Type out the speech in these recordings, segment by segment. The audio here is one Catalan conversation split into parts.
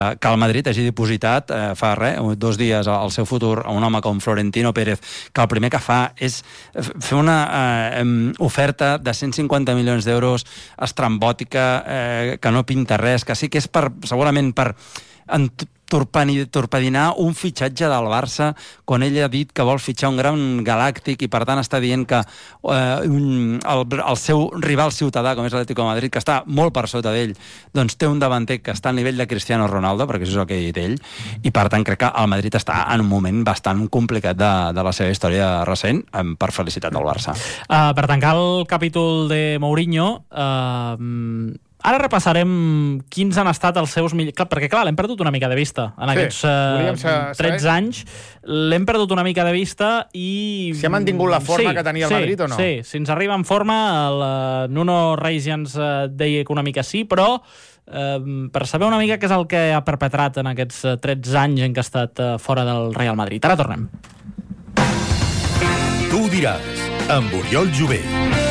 que el Madrid hagi dipositat fa 2 dies el seu futur a un home com Florentino Pérez, que el primer que fa és fer una oferta de 150 milions d'euros estrambòtica, que no pinta res, que sí que és segurament per torpedinar un fitxatge del Barça quan ell ha dit que vol fitxar un gran galàctic i per tant està dient que el seu rival ciutadà, com és l'Atlético de Madrid, que està molt per sota d'ell, doncs té un davanter que està al nivell de Cristiano Ronaldo, perquè això és el que ha dit ell, i per tant crec que el Madrid està en un moment bastant complicat de la seva història recent, per felicitat del Barça. Per tancar el capítol de Mourinho, ara repassarem quins han estat els seus millors... Perquè, clar, l'hem perdut una mica de vista. En aquests 13 anys l'hem perdut una mica de vista i... Si ha mantingut la forma que tenia el Madrid o no? Sí, si ens arriba en forma, el Nuno Reis ja ens deia que una mica sí, però per saber una mica què és el que ha perpetrat en aquests 13 anys en què ha estat fora del Real Madrid. Ara tornem. Tu ho diràs, amb Oriol Jové.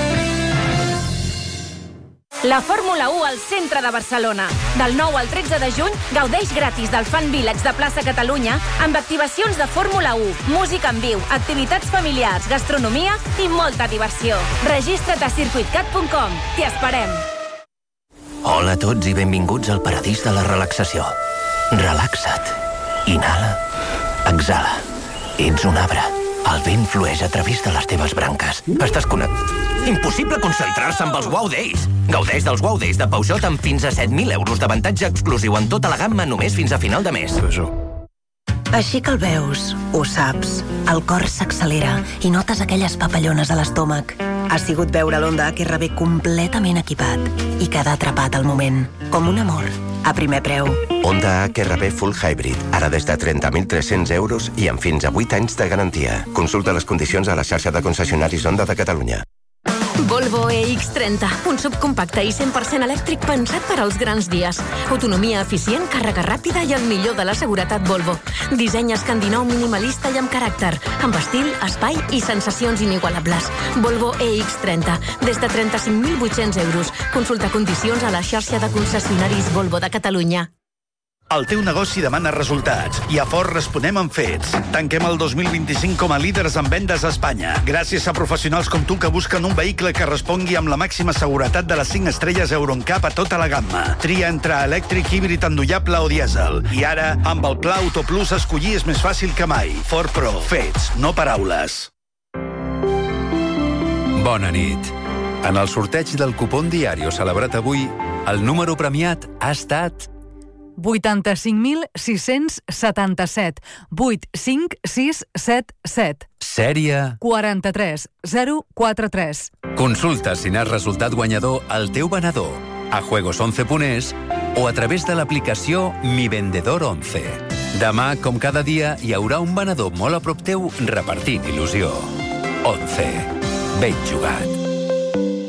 La Fórmula 1 al centre de Barcelona. Del 9 al 13 de juny, gaudeix gratis del Fan Village de Plaça Catalunya amb activacions de Fórmula 1, música en viu, activitats familiars, gastronomia i molta diversió. Registra't a circuitcat.com. T'hi esperem. Hola a tots i benvinguts al paradís de la relaxació. Relaxa't. Inhala. Exhala. Ets un arbre. El vent flueix a través de les teves branques. Estàs connectat. Impossible concentrar-se amb els Wow Days. Gaudeix dels Wow Days de Peugeot amb fins a 7.000 euros d'avantatge exclusiu en tota la gamma només fins a final de mes. Així que el veus, ho saps, el cor s'accelera i notes aquelles papallones a l'estómac. Ha sigut veure l'Honda HRV completament equipat i quedar atrapat al moment, com un amor, a primer preu. Honda HRV Full Hybrid, ara des de 30.300 euros i amb fins a 8 anys de garantia. Consulta les condicions a la xarxa de concessionaris Honda de Catalunya. Volvo EX30, un subcompacte i 100% elèctric pensat per als grans dies. Autonomia eficient, càrrega ràpida i el millor de la seguretat Volvo. Disseny escandinau minimalista i amb caràcter, amb estil, espai i sensacions inigualables. Volvo EX30, des de 35.800 euros. Consulta condicions a la xarxa de concessionaris Volvo de Catalunya. El teu negoci demana resultats i a Ford responem amb fets. Tanquem el 2025 com a líders en vendes a Espanya, gràcies a professionals com tu que busquen un vehicle que respongui amb la màxima seguretat de les 5 estrelles Euro NCAP a tota la gamma. Tria entre elèctric, híbrid endollable o dièsel. I ara, amb el Pla Auto Plus, escollir és més fàcil que mai. Ford Pro. Fets, no paraules. Bona nit. En el sorteig del cupón Diario celebrat avui, el número premiat ha estat 85.677. 85677. Sèrie 43043. Consulta si n'has resultat guanyador al teu venedor, a juegos11.es o a través de l'aplicació Mi Vendedor 11. Demà, com cada dia, hi haurà un venedor molt a prop teu repartint il·lusió. 11. Ben jugat.